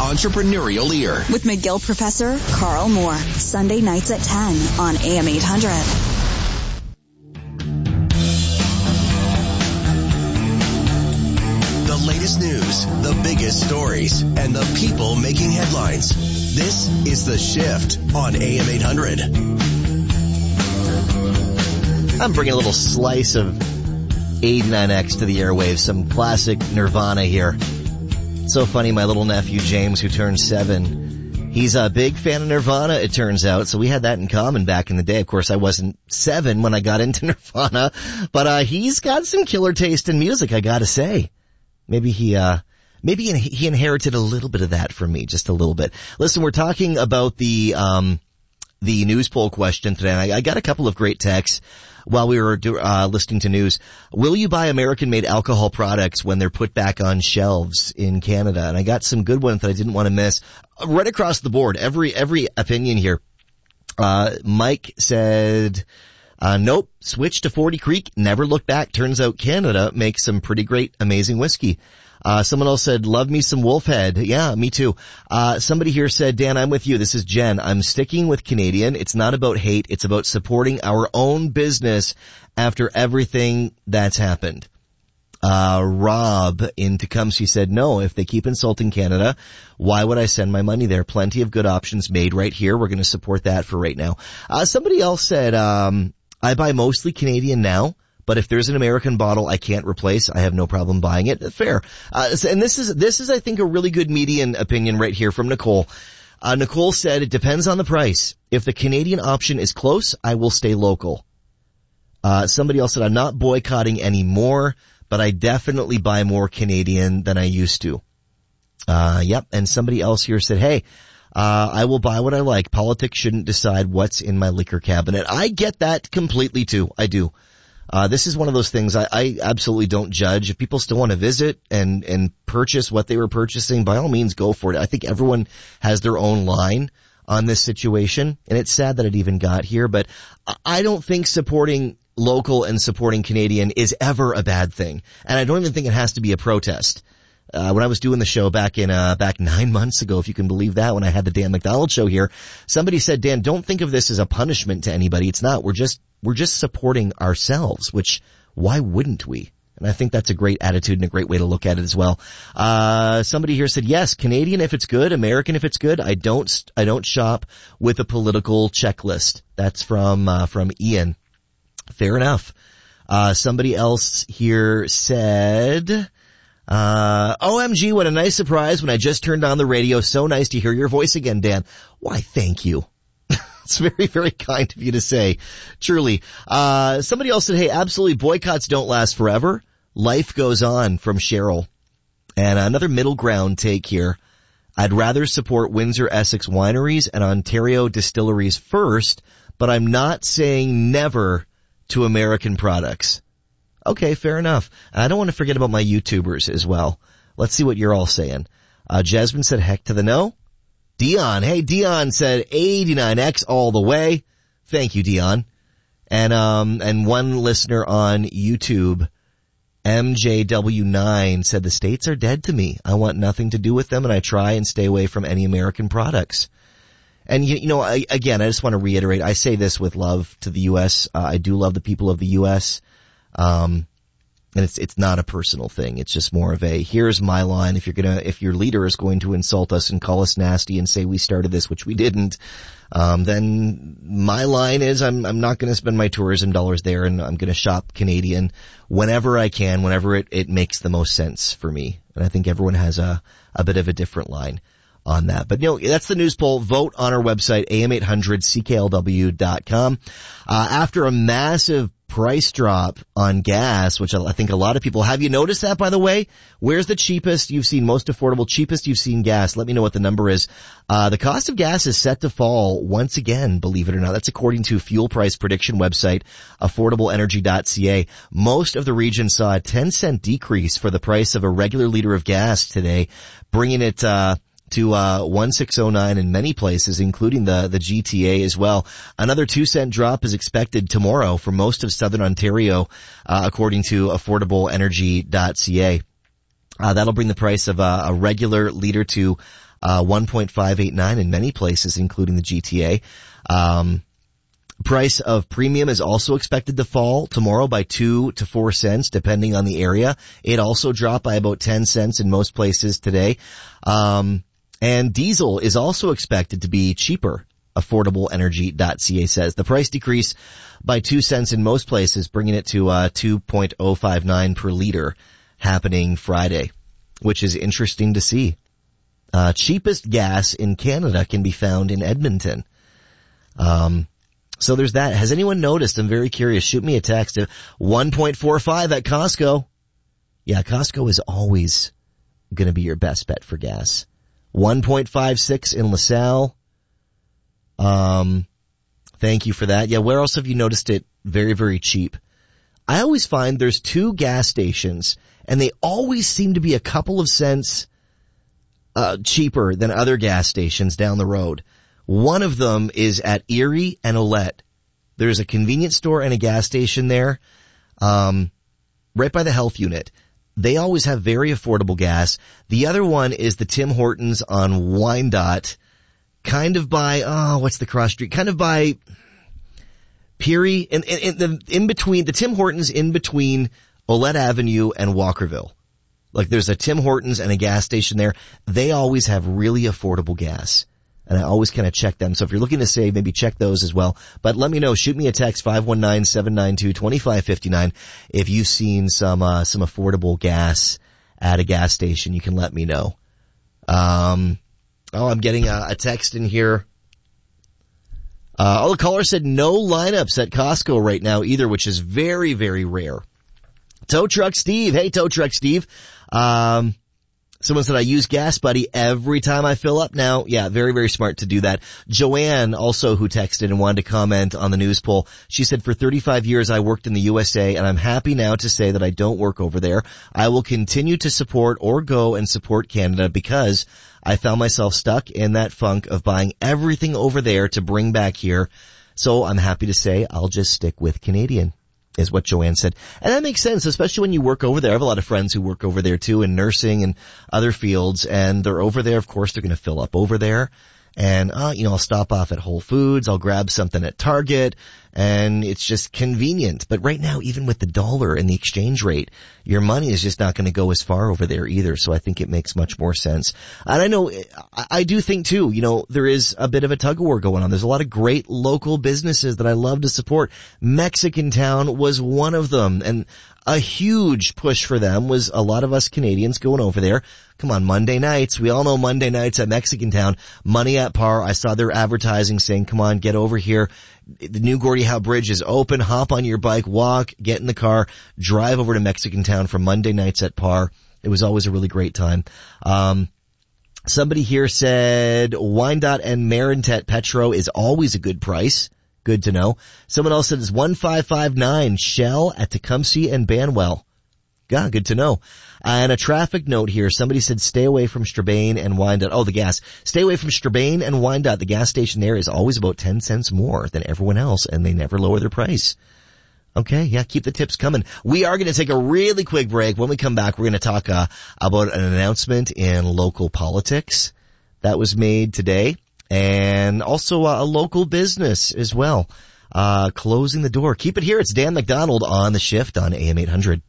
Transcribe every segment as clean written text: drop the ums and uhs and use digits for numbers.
entrepreneurial ear. With McGill Professor Carl Moore. Sunday nights at 10 on AM 800. The latest news, the biggest stories, and the people making headlines. This is The Shift on AM 800. I'm bringing a little slice of 89X to the airwaves, some classic Nirvana here. So funny, my little nephew James, who turned 7, he's a big fan of Nirvana, it turns out, so we had that in common back in the day. Of course, I wasn't 7 when I got into Nirvana, but he's got some killer taste in music, I gotta say. Maybe he inherited a little bit of that from me, just a little bit. Listen, we're talking about the news poll question today, and I got a couple of great texts while we were listening to news. Will you buy American-made alcohol products when they're put back on shelves in Canada? And I got some good ones that I didn't want to miss. Right across the board, every opinion here. Mike said, nope, switch to 40 Creek, never look back. Turns out Canada makes some pretty great, amazing whiskey. Someone else said, love me some Wolfhead. Yeah, me too. Somebody here said, Dan, I'm with you. This is Jen. I'm sticking with Canadian. It's not about hate. It's about supporting our own business after everything that's happened. Rob in Tecumseh said, no, if they keep insulting Canada, why would I send my money there? Plenty of good options made right here. We're going to support that for right now. Somebody else said, I buy mostly Canadian now. But if there's an American bottle I can't replace, I have no problem buying it. Fair. And this is, I think, a really good median opinion right here from Nicole. Nicole said, it depends on the price. If the Canadian option is close, I will stay local. Somebody else said, I'm not boycotting anymore, but I definitely buy more Canadian than I used to. Yep. And somebody else here said, hey, I will buy what I like. Politics shouldn't decide what's in my liquor cabinet. I get that completely too. I do. This is one of those things I absolutely don't judge. If people still want to visit and purchase what they were purchasing, by all means go for it. I think everyone has their own line on this situation, and it's sad that it even got here, but I don't think supporting local and supporting Canadian is ever a bad thing. And I don't even think it has to be a protest. When I was doing the show back 9 months ago, if you can believe that, when I had the Dan McDonald show here, somebody said, Dan, don't think of this as a punishment to anybody. It's not. We're just supporting ourselves, which why wouldn't we? And I think that's a great attitude and a great way to look at it as well. Somebody here said, yes, Canadian if it's good, American if it's good. I don't shop with a political checklist. That's from Ian. Fair enough. Somebody else here said, OMG, what a nice surprise when I just turned on the radio. So nice to hear your voice again, Dan. Why, thank you. It's very, very kind of you to say. Truly. Somebody else said, hey, absolutely, boycotts don't last forever. Life goes on, from Cheryl. And another middle ground take here. I'd rather support Windsor Essex wineries and Ontario distilleries first, but I'm not saying never to American products. Okay, fair enough. I don't want to forget about my YouTubers as well. Let's see what you're all saying. Jasmine said, heck to the no. Dion, hey, Dion said 89X all the way. Thank you, Dion. And one listener on YouTube, MJW9, said the states are dead to me. I want nothing to do with them, and I try and stay away from any American products. And you know, I just want to reiterate, I say this with love to the U.S. I do love the people of the U.S. And it's not a personal thing. It's just more of a, here's my line. If your leader is going to insult us and call us nasty and say we started this, which we didn't, then my line is I'm not going to spend my tourism dollars there, and I'm going to shop Canadian whenever I can, whenever it makes the most sense for me. And I think everyone has a bit of a different line on that. But that's the news poll. Vote on our website, am800cklw.com. After a massive price drop on gas, which I think a lot of people have. You noticed that, by the way? Where's the cheapest you've seen, most affordable, cheapest you've seen gas? Let me know what the number is. The cost of gas is set to fall once again, believe it or not. That's according to fuel price prediction website, affordableenergy.ca. Most of the region saw a 10-cent decrease for the price of a regular liter of gas today, bringing it to 1609 in many places, including the GTA as well. Another 2-cent drop is expected tomorrow for most of southern Ontario, according to affordableenergy.ca. That'll bring the price of a regular liter to 1.589 in many places, including the GTA. Price of premium is also expected to fall tomorrow by 2 to 4 cents, depending on the area. It also dropped by about 10 cents in most places today. And diesel is also expected to be cheaper. AffordableEnergy.ca says the price decreased by 2 cents in most places, bringing it to 2.059 per liter, happening Friday, which is interesting to see. Cheapest gas in Canada can be found in Edmonton. So there's that. Has anyone noticed? I'm very curious. Shoot me a text at 1.45 at Costco. Yeah, Costco is always going to be your best bet for gas. 1.56 in LaSalle. Thank you for that. Yeah, where else have you noticed it very, very cheap? I always find there's 2 gas stations, and they always seem to be a couple of cents cheaper than other gas stations down the road. One of them is at Erie and Olette. There's a convenience store and a gas station there, right by the health unit. They always have very affordable gas. The other one is the Tim Hortons on Wyandotte, kind of by, what's the cross street? Kind of by Peary, in between, the Tim Hortons in between Olette Avenue and Walkerville. Like there's a Tim Hortons and a gas station there. They always have really affordable gas. And I always kind of check them. So if you're looking to save, maybe check those as well. But let me know. Shoot me a text, 519-792-2559. If you've seen some affordable gas at a gas station, you can let me know. I'm getting a text in here. The caller said no lineups at Costco right now either, which is very, very rare. Tow Truck Steve. Hey, Tow Truck Steve. Someone said I use Gas Buddy every time I fill up now. Yeah, very, very smart to do that. Joanne also, who texted and wanted to comment on the news poll. She said, for 35 years I worked in the USA and I'm happy now to say that I don't work over there. I will continue to support or go and support Canada because I found myself stuck in that funk of buying everything over there to bring back here. So I'm happy to say I'll just stick with Canadian. Is what Joanne said. And that makes sense, especially when you work over there. I have a lot of friends who work over there too in nursing and other fields, and they're over there. Of course, they're going to fill up over there. And, I'll stop off at Whole Foods. I'll grab something at Target, and it's just convenient. But right now, even with the dollar and the exchange rate, your money is just not going to go as far over there either. So I think it makes much more sense. And I know, I do think too, there is a bit of a tug of war going on. There's a lot of great local businesses that I love to support. Mexican Town was one of them, and a huge push for them was a lot of us Canadians going over there. Come on, Monday nights. We all know Monday nights at Mexican Town. Money at Par. I saw their advertising saying, come on, get over here. The new Gordie Howe Bridge is open. Hop on your bike, walk, get in the car, drive over to Mexican Town for Monday nights at Par. It was always a really great time. Somebody here said Wyandotte and Marintet Petro is always a good price. Good to know. Someone else said it's 1559 Shell at Tecumseh and Banwell. Yeah, good to know. And a traffic note here. Somebody said stay away from Strabane and Wyandotte. Oh, the gas. Stay away from Strabane and Wyandotte. The gas station there is always about 10 cents more than everyone else, and they never lower their price. Okay, yeah, keep the tips coming. We are going to take a really quick break. When we come back, we're going to talk about an announcement in local politics that was made today, and also a local business as well, closing the door. Keep it here. It's Dan McDonald on The Shift on AM 800.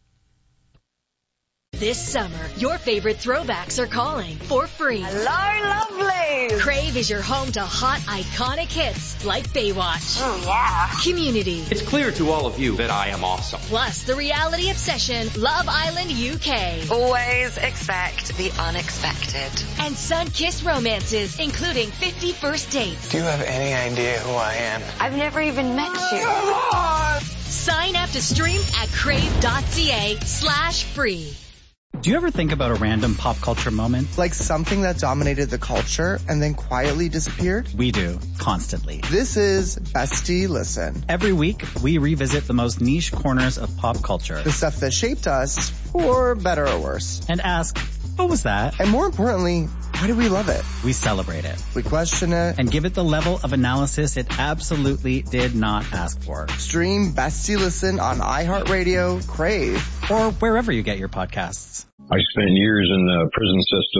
This summer, your favorite throwbacks are calling for free. Hello, lovely! Crave is your home to hot, iconic hits like Baywatch. Oh, yeah. Community. It's clear to all of you that I am awesome. Plus, the reality obsession, Love Island UK. Always expect the unexpected. And sun-kissed romances, including 50 First Dates. Do you have any idea who I am? I've never even met you. Sign up to stream at crave.ca/free. Do you ever think about a random pop culture moment? Like something that dominated the culture and then quietly disappeared? We do, constantly. This is Bestie Listen. Every week, we revisit the most niche corners of pop culture. The stuff that shaped us, for better or worse. And ask, what was that? And more importantly, why do we love it? We celebrate it. We question it. And give it the level of analysis it absolutely did not ask for. Stream Bestie Listen on iHeartRadio, Crave, or wherever you get your podcasts. I spent years in the prison system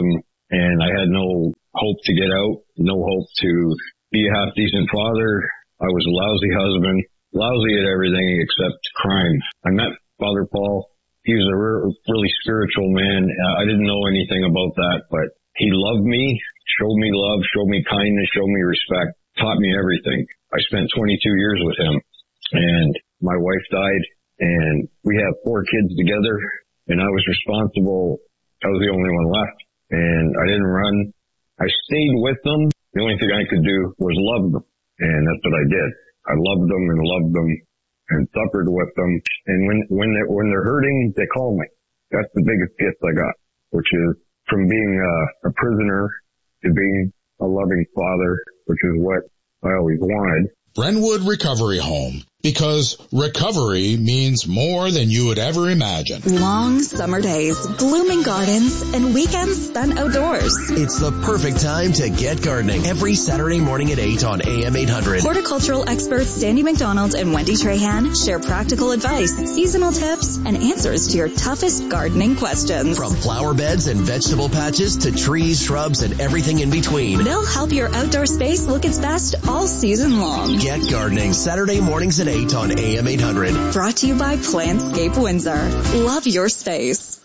and I had no hope to get out, no hope to be a half-decent father. I was a lousy husband, lousy at everything except crime. I met Father Paul. He was a really spiritual man. I didn't know anything about that, but he loved me, showed me love, showed me kindness, showed me respect, taught me everything. I spent 22 years with him, and my wife died, and we have 4 kids together, and I was responsible. I was the only one left, and I didn't run. I stayed with them. The only thing I could do was love them, and that's what I did. I loved them and suffered with them. And when they're hurting, they call me. That's the biggest gift I got, which is from being a prisoner to being a loving father, which is what I always wanted. Brentwood Recovery Home, because recovery means more than you would ever imagine. Long summer days, blooming gardens, and weekends spent outdoors. It's the perfect time to get gardening. Every Saturday morning at 8 on AM 800. Horticultural experts Sandy McDonald and Wendy Trahan share practical advice, seasonal tips, and answers to your toughest gardening questions. From flower beds and vegetable patches to trees, shrubs, and everything in between. They'll help your outdoor space look its best all season long. Get gardening Saturday mornings at 8 on AM 800. Brought to you by Plantscape Windsor. Love your space.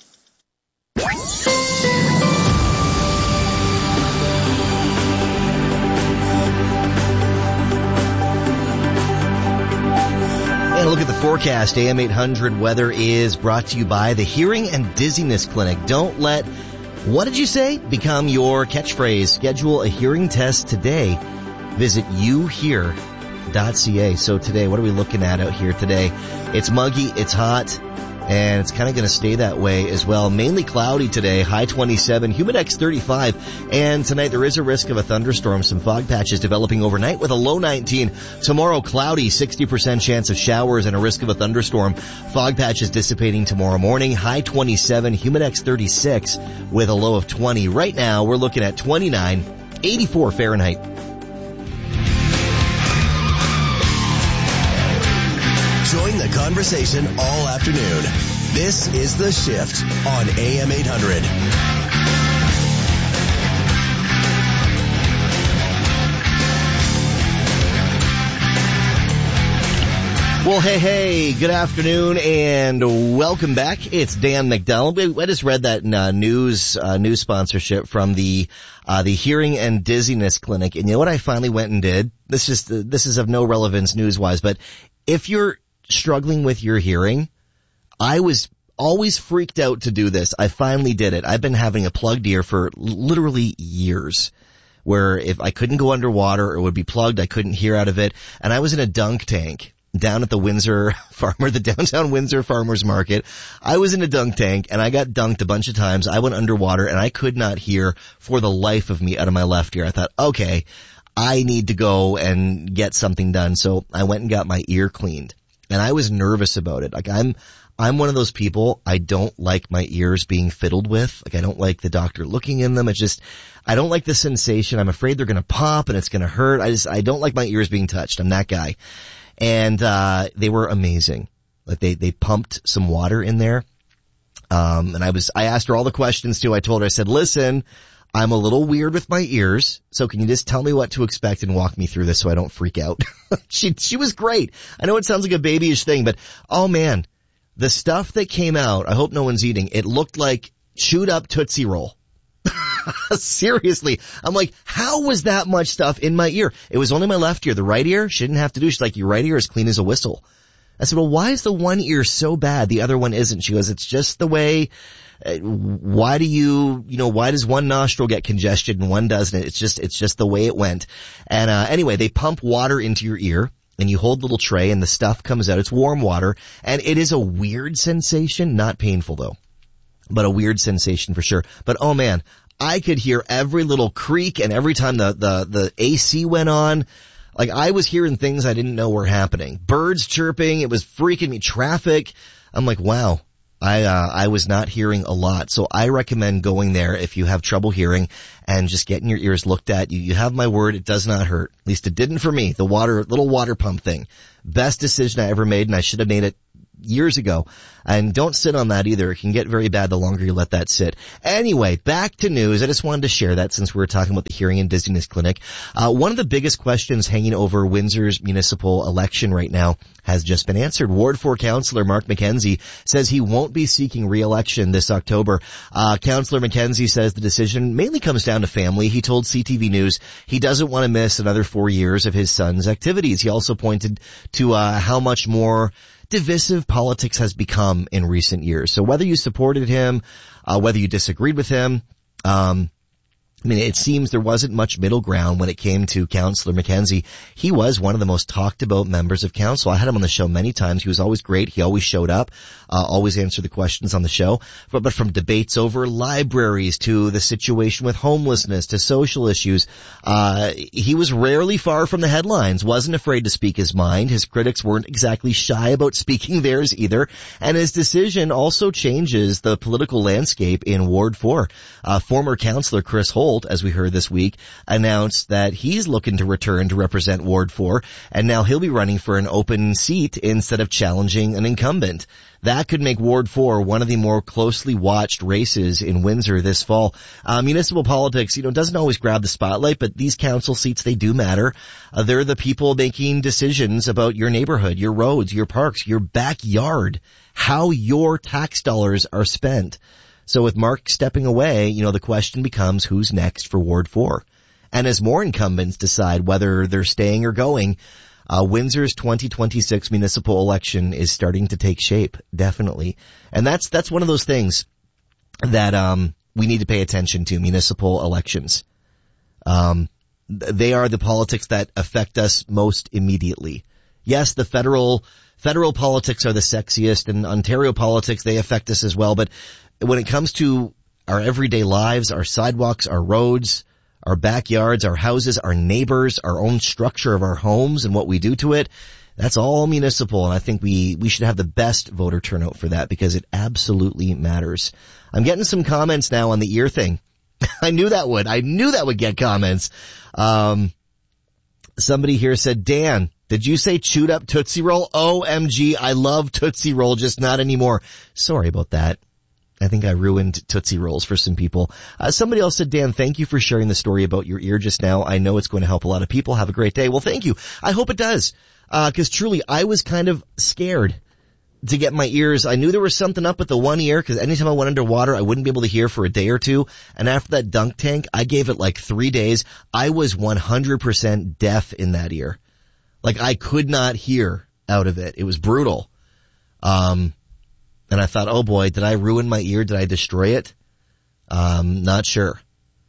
And a look at the forecast. AM 800 weather is brought to you by the Hearing and Dizziness Clinic. Don't let, what did you say, become your catchphrase. Schedule a hearing test today. Visit youhear.ca. So today, what are we looking at out here today? It's muggy, it's hot, and it's kind of going to stay that way as well. Mainly cloudy today, high 27, humidex 35, and tonight there is a risk of a thunderstorm. Some fog patches developing overnight with a low 19. Tomorrow, cloudy, 60% chance of showers and a risk of a thunderstorm. Fog patches dissipating tomorrow morning, high 27, humidex 36 with a low of 20. Right now, we're looking at 29, 84 Fahrenheit. Join the conversation all afternoon. This is The Shift on AM 800. Well, hey, good afternoon and welcome back. It's Dan McDonald. I just read that news sponsorship from the Hearing and Dizziness Clinic. And you know what I finally went and did? This is of no relevance news-wise, but if you're struggling with your hearing, I was always freaked out to do this. I finally did it. I've been having a plugged ear for literally years, where if I couldn't go underwater or it would be plugged, I couldn't hear out of it. And I was in a dunk tank down at the the downtown Windsor Farmers Market. I was in a dunk tank and I got dunked a bunch of times. I went underwater and I could not hear for the life of me out of my left ear. I thought, okay, I need to go and get something done. So I went and got my ear cleaned. And I was nervous about it. Like I'm one of those people, I don't like my ears being fiddled with. Like I don't like the doctor looking in them. I don't like the sensation. I'm afraid they're going to pop and it's going to hurt. I don't like my ears being touched. I'm that guy. And, they were amazing. Like they pumped some water in there. And I asked her all the questions too. I told her, I said, listen, I'm a little weird with my ears, so can you just tell me what to expect and walk me through this so I don't freak out? She was great. I know it sounds like a babyish thing, but oh man, the stuff that came out, I hope no one's eating, it looked like chewed up Tootsie Roll. Seriously. I'm like, how was that much stuff in my ear? It was only my left ear. The right ear, she didn't have to do. She's like, your right ear is clean as a whistle. I said, well, why is the one ear so bad? The other one isn't. She goes, it's just the way. Why does one nostril get congested and one doesn't? It's just the way it went. And, anyway, they pump water into your ear and you hold the little tray and the stuff comes out. It's warm water and it is a weird sensation, not painful though, but a weird sensation for sure. But oh man, I could hear every little creak and every time the AC went on. Like I was hearing things I didn't know were happening. Birds chirping. It was freaking me. Traffic. I'm like, wow. I was not hearing a lot. So I recommend going there if you have trouble hearing and just getting your ears looked at. You have my word. It does not hurt. At least it didn't for me. The little water pump thing. Best decision I ever made, and I should have made it years ago. And don't sit on that either. It can get very bad the longer you let that sit. Anyway, back to news. I just wanted to share that since we were talking about the Hearing and Dizziness Clinic. One of the biggest questions hanging over Windsor's municipal election right now has just been answered. Ward 4 Councillor Mark McKenzie says he won't be seeking re-election this October. Councillor McKenzie says the decision mainly comes down to family. He told CTV News he doesn't want to miss another 4 years of his son's activities. He also pointed to how much more divisive politics has become in recent years. So whether you supported him, whether you disagreed with him, it seems there wasn't much middle ground when it came to Councillor McKenzie. He was one of the most talked about members of council. I had him on the show many times. He was always great. He always showed up, always answered the questions on the show. But from debates over libraries to the situation with homelessness to social issues, he was rarely far from the headlines, wasn't afraid to speak his mind. His critics weren't exactly shy about speaking theirs either. And his decision also changes the political landscape in Ward 4. Former Councillor Chris Holt, as we heard this week, announced that he's looking to return to represent Ward 4, and now he'll be running for an open seat instead of challenging an incumbent. That could make Ward 4 one of the more closely watched races in Windsor this fall. Municipal politics, doesn't always grab the spotlight, but these council seats, they do matter. They're the people making decisions about your neighborhood, your roads, your parks, your backyard, how your tax dollars are spent. So with Mark stepping away, the question becomes who's next for Ward 4. And as more incumbents decide whether they're staying or going, Windsor's 2026 municipal election is starting to take shape, definitely. And that's one of those things that we need to pay attention to, municipal elections. They are the politics that affect us most immediately. Yes, the federal politics are the sexiest, and Ontario politics, they affect us as well, but when it comes to our everyday lives, our sidewalks, our roads, our backyards, our houses, our neighbors, our own structure of our homes and what we do to it, that's all municipal. And I think we should have the best voter turnout for that because it absolutely matters. I'm getting some comments now on the ear thing. I knew that would get comments. Somebody here said, Dan, did you say chewed up Tootsie Roll? OMG, I love Tootsie Roll, just not anymore. Sorry about that. I think I ruined Tootsie Rolls for some people. Somebody else said, Dan, thank you for sharing the story about your ear just now. I know it's going to help a lot of people. Have a great day. Well, thank you. I hope it does. Cause truly, I was kind of scared to get my ears. I knew there was something up with the one ear because anytime I went underwater, I wouldn't be able to hear for a day or two. And after that dunk tank, I gave it like 3 days. I was 100% deaf in that ear. Like I could not hear out of it. It was brutal. And I thought, oh boy, did I ruin my ear? Did I destroy it? Not sure.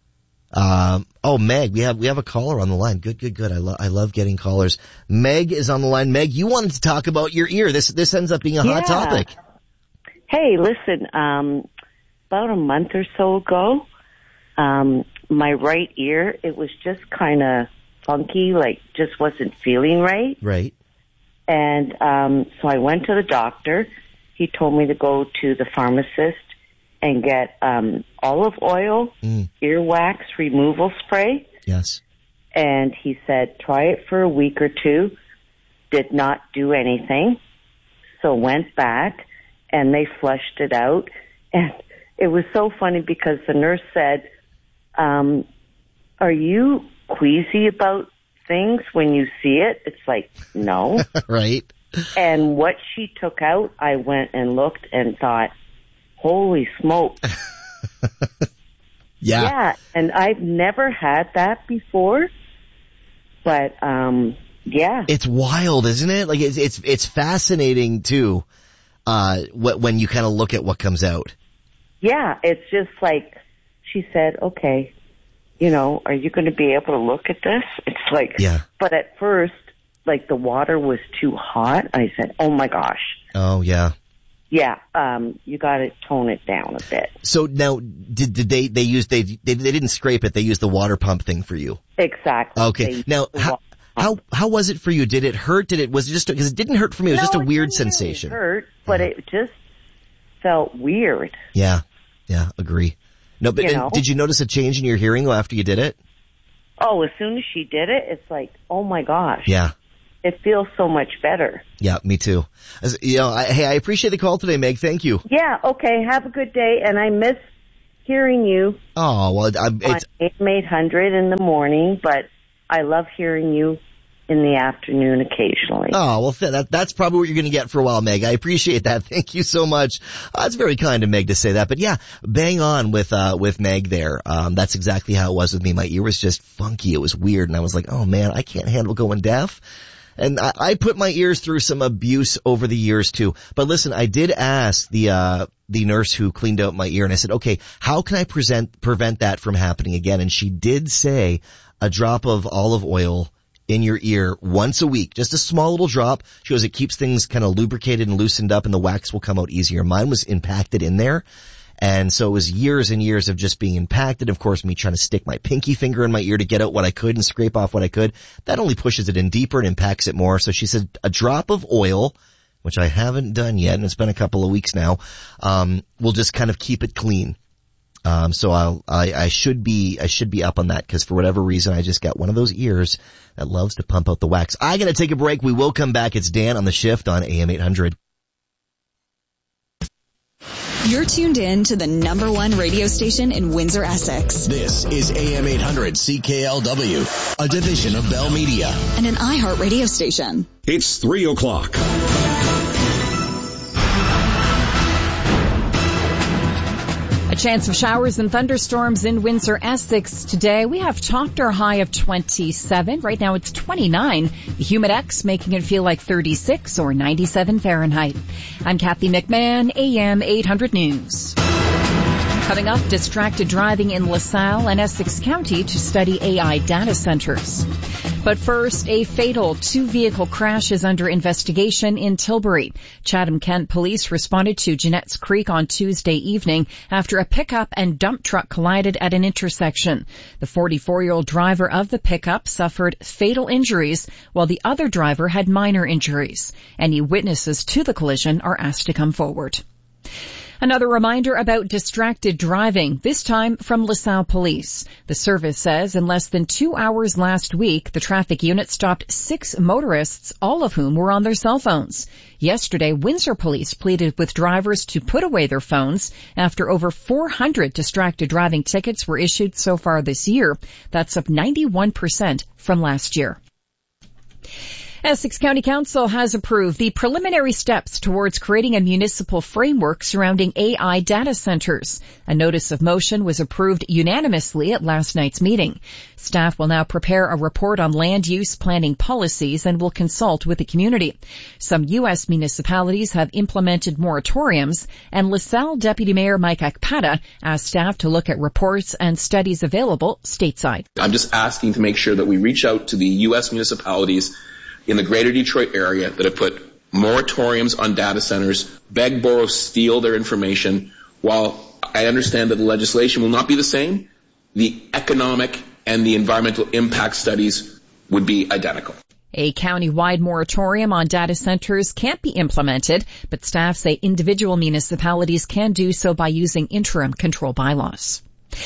Meg, we have a caller on the line. Good. I love getting callers. Meg is on the line. Meg, you wanted to talk about your ear. This ends up being a hot topic. Hey, listen, about a month or so ago, my right ear, it was just kind of funky, like just wasn't feeling right. Right. And so I went to the doctor. He told me to go to the pharmacist and get olive oil, earwax removal spray. Yes. And he said, try it for a week or two. Did not do anything. So went back and they flushed it out. And it was so funny because the nurse said, are you queasy about things when you see it? It's like, no. Right. And what she took out, I went and looked and thought, holy smoke. Yeah. And I've never had that before. But, yeah. It's wild, isn't it? Like, it's fascinating too, when you kind of look at what comes out. Yeah. It's just like, she said, okay, are you going to be able to look at this? It's like, yeah. But at first, like the water was too hot. I said, oh my gosh. Oh yeah. Yeah. You got to tone it down a bit. So now, did they didn't scrape it. They used the water pump thing for you. Exactly. Okay. Now, how was it for you? Did it hurt? Was it just, because it didn't hurt for me. It was just a weird sensation. It hurt, but it just felt weird. Yeah. Yeah. Agree. No, but did you notice a change in your hearing after you did it? Oh, as soon as she did it, it's like, oh my gosh. Yeah. it feels so much better. Yeah, me too. I appreciate the call today, Meg. Thank you. Yeah, okay. Have a good day. And I miss hearing you. Oh, well, it's AM 800 in the morning, but I love hearing you in the afternoon occasionally. Oh, well, that's probably what you're going to get for a while, Meg. I appreciate that. Thank you so much. It's very kind of Meg to say that. But yeah, bang on with Meg there. That's exactly how it was with me. My ear was just funky. It was weird. And I was like, oh man, I can't handle going deaf. And I put my ears through some abuse over the years too. But listen, I did ask the nurse who cleaned out my ear, and I said, okay, how can I prevent that from happening again? And she did say a drop of olive oil in your ear once a week, just a small little drop. She goes, it keeps things kind of lubricated and loosened up, and the wax will come out easier. Mine was impacted in there. And so it was years and years of just being impacted. Of course, me trying to stick my pinky finger in my ear to get out what I could and scrape off what I could. That only pushes it in deeper and impacts it more. So she said a drop of oil, which I haven't done yet, and it's been a couple of weeks now, will just kind of keep it clean. So I should be up on that, because for whatever reason I just got one of those ears that loves to pump out the wax. I gotta take a break. We will come back. It's Dan on the Shift on AM 800. You're tuned in to the #1 radio station in Windsor, Essex. This is AM 800 CKLW, a division of Bell Media. And an iHeart radio station. It's 3 o'clock. A chance of showers and thunderstorms in Windsor, Essex today. We have topped our high of 27. Right now it's 29. The Humidex making it feel like 36 or 97 Fahrenheit. I'm Kathy McMahon, AM 800 News. Coming up, distracted driving in LaSalle and Essex County to study AI data centers. But first, a fatal two-vehicle crash is under investigation in Tilbury. Chatham-Kent police responded to Jeanette's Creek on Tuesday evening after a pickup and dump truck collided at an intersection. The 44-year-old driver of the pickup suffered fatal injuries, while the other driver had minor injuries. Any witnesses to the collision are asked to come forward. Another reminder about distracted driving, this time from LaSalle Police. The service says in less than 2 hours last week, the traffic unit stopped 6 motorists, all of whom were on their cell phones. Yesterday, Windsor Police pleaded with drivers to put away their phones after over 400 distracted driving tickets were issued so far this year. That's up 91% from last year. Essex County Council has approved the preliminary steps towards creating a municipal framework surrounding AI data centers. A notice of motion was approved unanimously at last night's meeting. Staff will now prepare a report on land use planning policies and will consult with the community. Some U.S. municipalities have implemented moratoriums, and LaSalle Deputy Mayor Mike Akpata asked staff to look at reports and studies available stateside. I'm just asking to make sure that we reach out to the U.S. municipalities in the greater Detroit area that have put moratoriums on data centers, beg, borrow, steal their information. While I understand that the legislation will not be the same, the economic and the environmental impact studies would be identical. A county-wide moratorium on data centers can't be implemented, but staff say individual municipalities can do so by using interim control bylaws.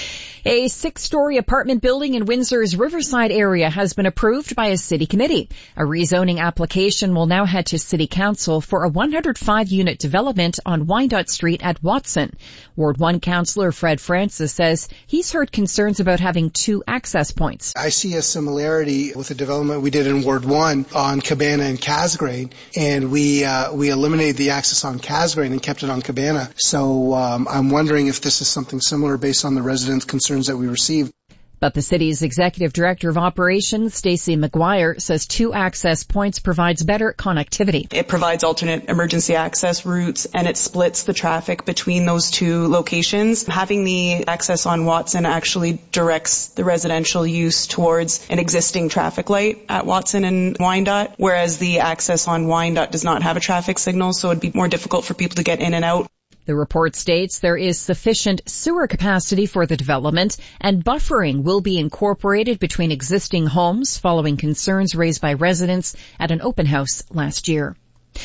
A 6-story apartment building in Windsor's Riverside area has been approved by a city committee. A rezoning application will now head to City Council for a 105-unit development on Wyandotte Street at Watson. Ward 1 Councillor Fred Francis says he's heard concerns about having 2 access points. I see a similarity with the development we did in Ward 1 on Cabana and Casgrain, and we eliminated the access on Casgrain and kept it on Cabana. So I'm wondering if this is something similar based on the residents' concerns that we received. But the city's executive director of operations, Stacey McGuire, says 2 access points provides better connectivity. It provides alternate emergency access routes, and it splits the traffic between those 2 locations. Having the access on Watson actually directs the residential use towards an existing traffic light at Watson and Wyandotte, whereas the access on Wyandotte does not have a traffic signal, so it'd be more difficult for people to get in and out. The report states there is sufficient sewer capacity for the development, and buffering will be incorporated between existing homes following concerns raised by residents at an open house last year.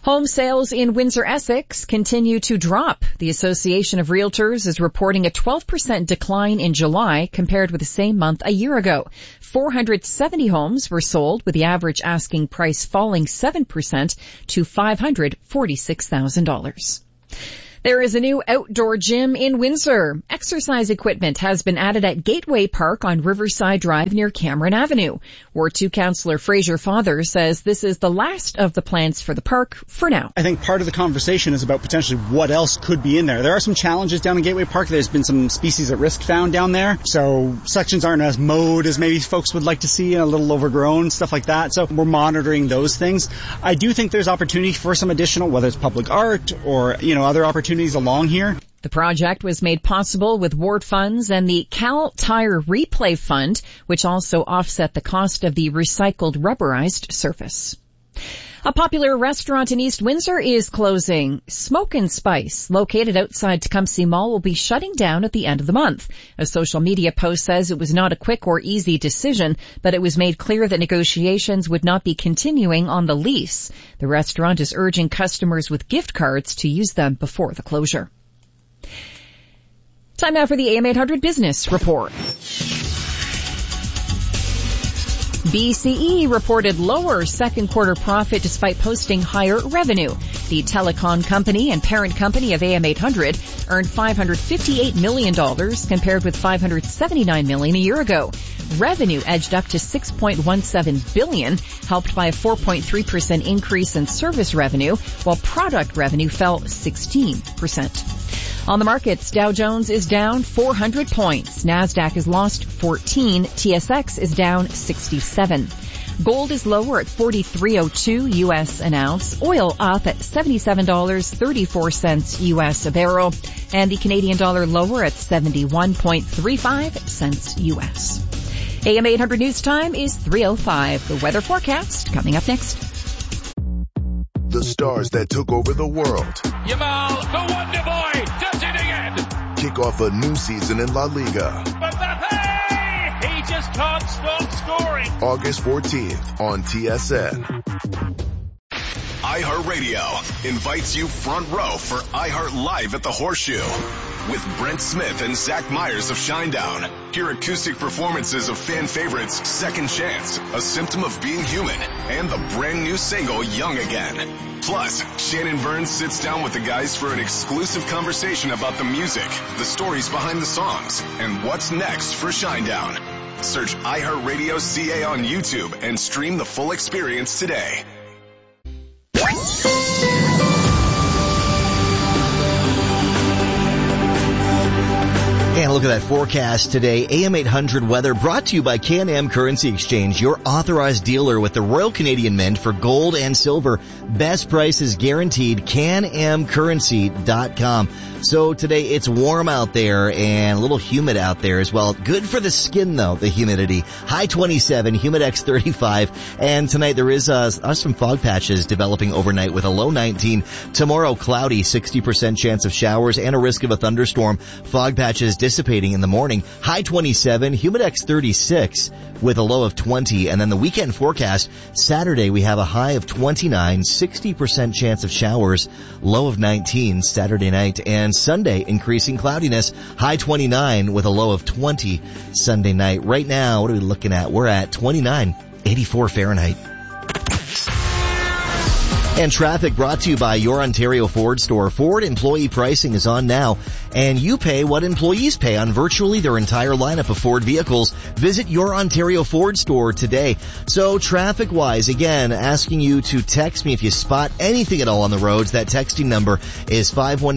Home sales in Windsor, Essex continue to drop. The Association of Realtors is reporting a 12% decline in July compared with the same month a year ago. 470 homes were sold, with the average asking price falling 7% to $546,000. There is a new outdoor gym in Windsor. Exercise equipment has been added at Gateway Park on Riverside Drive near Cameron Avenue. Ward 2 Councillor Fraser Father says this is the last of the plans for the park for now. I think part of the conversation is about potentially what else could be in there. There are some challenges down in Gateway Park. There's been some species at risk found down there. So sections aren't as mowed as maybe folks would like to see, and a little overgrown, stuff like that. So we're monitoring those things. I do think there's opportunity for some additional, whether it's public art or, other opportunities along here. The project was made possible with ward funds and the Cal Tire Replay Fund, which also offset the cost of the recycled rubberized surface. A popular restaurant in East Windsor is closing. Smoke and Spice, located outside Tecumseh Mall, will be shutting down at the end of the month. A social media post says it was not a quick or easy decision, but it was made clear that negotiations would not be continuing on the lease. The restaurant is urging customers with gift cards to use them before the closure. Time now for the AM 800 Business Report. BCE reported lower second quarter profit despite posting higher revenue. The telecom company and parent company of AM 800 earned $558 million compared with $579 million a year ago. Revenue edged up to $6.17 billion, helped by a 4.3% increase in service revenue, while product revenue fell 16%. On the markets, Dow Jones is down 400 points. NASDAQ has lost 14. TSX is down 67. Gold is lower at $43.02 U.S. an ounce. Oil up at $77.34 U.S. a barrel. And the Canadian dollar lower at 71.35 cents U.S. AM 800 News Time is 3:05. The weather forecast coming up next. The stars that took over the world. Yamal, the wonder boy, does it again. Kick off a new season in La Liga. Mbappe! He just can't stop scoring. August 14th on TSN. iHeartRadio invites you front row for iHeart Live at the Horseshoe with Brent Smith and Zach Myers of Shinedown. Hear acoustic performances of fan favorites Second Chance, A Symptom of Being Human, and the brand new single Young Again. Plus, Shannon Burns sits down with the guys for an exclusive conversation about the music, the stories behind the songs, and what's next for Shinedown. Search iHeartRadio CA on YouTube and stream the full experience today. And look at that forecast today. AM 800 weather brought to you by Can-Am Currency Exchange, your authorized dealer with the Royal Canadian Mint for gold and silver. Best prices guaranteed. CanAmCurrency.com. So today it's warm out there and a little humid out there as well. Good for the skin though, the humidity. High 27, Humidex 35. And tonight there is some fog patches developing overnight with a low 19. Tomorrow cloudy, 60% chance of showers and a risk of a thunderstorm. Fog patches dissipating in the morning. High 27, Humidex 36 with a low of 20. And then the weekend forecast, Saturday we have a high of 29, 60% chance of showers, low of 19 Saturday night. And Sunday, increasing cloudiness, high 29 with a low of 20 Sunday night. Right now, what are we looking at? We're at 29, 84 Fahrenheit. And traffic brought to you by your Ontario Ford store. Ford employee pricing is on now, and you pay what employees pay on virtually their entire lineup of Ford vehicles. Visit your Ontario Ford store today. So traffic-wise, again, asking you to text me if you spot anything at all on the roads. That texting number is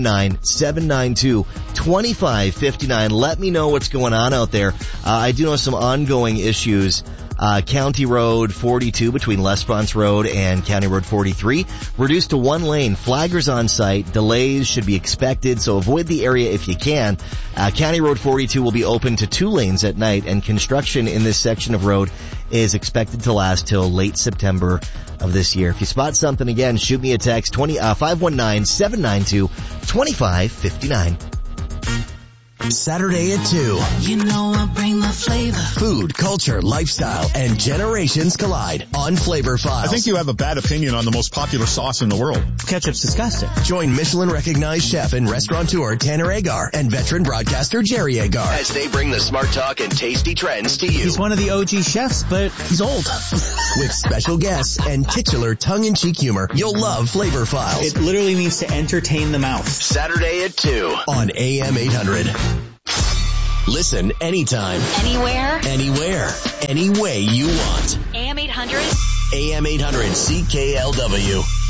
519-792-2559. Let me know what's going on out there. I do know some ongoing issues. County Road 42 between L'Esperance Road and County Road 43 reduced to one lane. Flaggers on site. Delays should be expected, so avoid the area if you can. County Road 42 will be open to 2 lanes at night, and construction in this section of road is expected to last till late September of this year. If you spot something, again, shoot me a text, 519-792-2559. Saturday at 2. You know I bring the flavor. Food, culture, lifestyle, and generations collide on Flavor Files. I think you have a bad opinion on the most popular sauce in the world. Ketchup's disgusting. Join Michelin-recognized chef and restaurateur Tanner Agar and veteran broadcaster Jerry Agar as they bring the smart talk and tasty trends to you. He's one of the OG chefs, but he's old. With special guests and titular tongue-in-cheek humor, you'll love Flavor Files. It literally means to entertain the mouth. Saturday at 2 on AM 800. Listen anytime. Anywhere. Anywhere. Any way you want. AM 800. AM 800 CKLW.